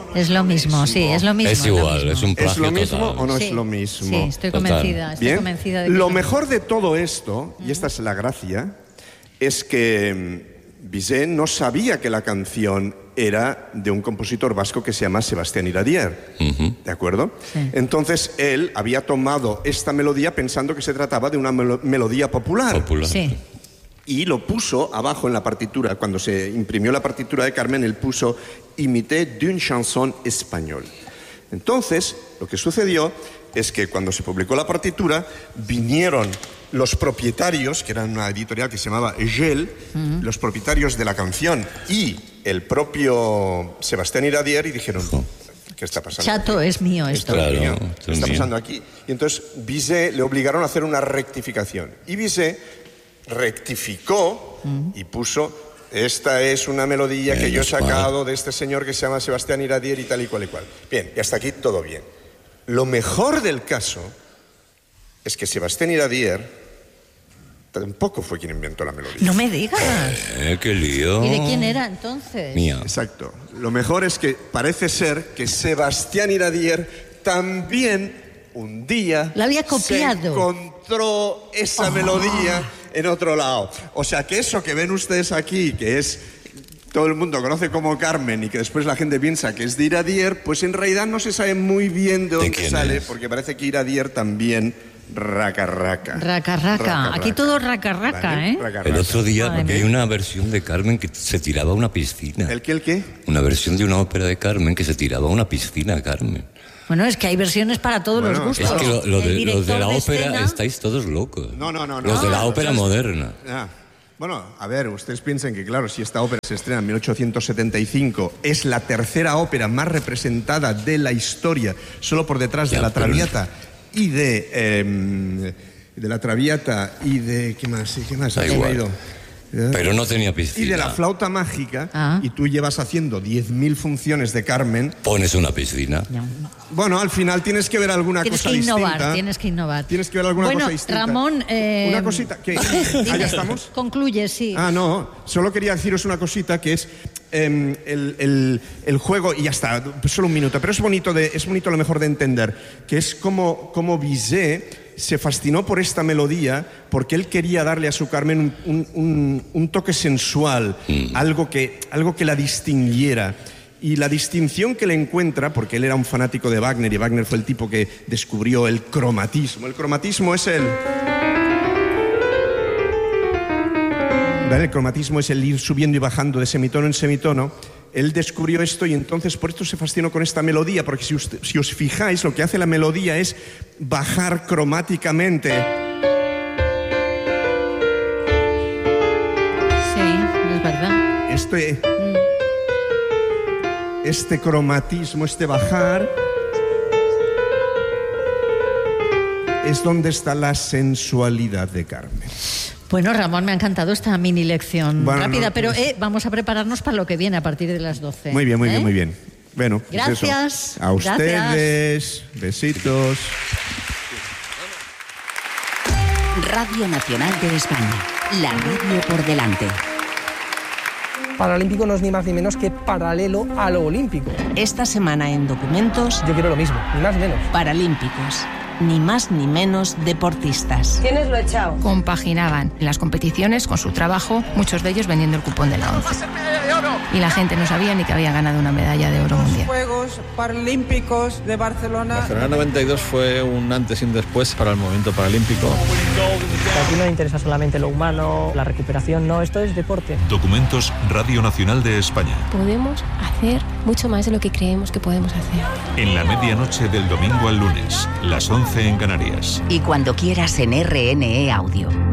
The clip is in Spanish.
Es lo mismo, sí, es lo mismo. Es igual, es un plagio. ¿Es lo mismo total. o no Sí, es lo mismo? Sí, estoy convencida de que lo mejor de todo esto, y esta es la gracia, es que Bizet no sabía que la canción era de un compositor vasco que se llama Sebastián Iradier, ¿de acuerdo? Sí. Entonces él había tomado esta melodía pensando que se trataba de una melodía popular. Sí. Y lo puso abajo en la partitura. Cuando se imprimió la partitura de Carmen, él puso «Imité d'une chanson espagnole». Entonces, lo que sucedió es que cuando se publicó la partitura, vinieron los propietarios, que eran una editorial que se llamaba Egel, los propietarios de la canción y el propio Sebastián Iradier, y dijeron... ¿Qué está pasando? Chato, aquí? es mío esto. Claro, ¿Qué está pasando aquí? Y entonces Bizet le obligaron a hacer una rectificación. Y Bizet rectificó y puso: esta es una melodía que yo he sacado de este señor que se llama Sebastián Iradier y tal y cual y cual. Bien, y hasta aquí todo bien. Lo mejor del caso es que Sebastián Iradier tampoco fue quien inventó la melodía. No me digas. ¡Qué lío! ¿Y de quién era entonces? Mía. Exacto. Lo mejor es que parece ser que Sebastián Iradier también un día la había copiado. se encontró esa melodía en otro lado. O sea que eso que ven ustedes aquí, que es todo el mundo conoce como Carmen y que después la gente piensa que es de Iradier, pues en realidad no se sabe muy bien de dónde sale, porque parece que Iradier también raca. Aquí todo raca, ¿eh? El otro día hay una versión de Carmen que se tiraba a una piscina. ¿El qué? Una versión de una ópera de Carmen que se tiraba a una piscina, Carmen. Bueno, es que hay versiones para todos los gustos. Es que los de la ópera escena... estáis todos locos. No. Los de la ópera moderna. Bueno, a ver, ustedes piensen que, claro, si esta ópera se estrena en 1875, es la tercera ópera más representada de la historia, solo por detrás de La Traviata y de La Traviata y de... ¿Qué más? Da igual. Pero no tenía piscina. Y de La Flauta Mágica, y tú llevas haciendo 10.000 funciones de Carmen. Pones una piscina. Bueno, al final tienes que ver alguna cosa distinta. Tienes que innovar. Tienes que ver alguna cosa distinta. Ramón... Una cosita. ¿Ya estamos? Concluye, sí. No. Solo quería deciros una cosita que es el juego, y ya está, solo un minuto, pero es bonito a lo mejor de entender, que es como Bizet se fascinó por esta melodía porque él quería darle a su Carmen un toque sensual, algo que la distinguiera. Y la distinción que le encuentra, porque él era un fanático de Wagner, y Wagner fue el tipo que descubrió el cromatismo. El cromatismo es el cromatismo es el ir subiendo y bajando de semitono en semitono. Él descubrió esto y entonces por esto se fascinó con esta melodía, porque si os fijáis, lo que hace la melodía es bajar cromáticamente. Sí, es verdad. Este cromatismo, este bajar, es donde está la sensualidad de Carmen. Bueno, Ramón, me ha encantado esta mini lección rápida, pero pues... vamos a prepararnos para lo que viene a partir de las 12. Muy bien. Bueno, gracias. Pues a ustedes, besitos. Radio Nacional de España, la radio por delante. Paralímpico no es ni más ni menos que paralelo a lo olímpico. Esta semana en Documentos... Yo quiero lo mismo, ni más ni menos. Paralímpicos. Ni más ni menos deportistas. ¿Quiénes lo ha echado? Compaginaban las competiciones con su trabajo, muchos de ellos vendiendo el cupón de la ONCE. Y la gente no sabía ni que había ganado una medalla de oro mundial. Juegos Paralímpicos de Barcelona. Barcelona 92 fue un antes y un después para el movimiento paralímpico. Aquí no interesa solamente lo humano, la recuperación, no, esto es deporte. Documentos Radio Nacional de España. Podemos hacer mucho más de lo que creemos que podemos hacer. En la medianoche del domingo al lunes, las 11 en Canarias. Y cuando quieras en RNE Audio.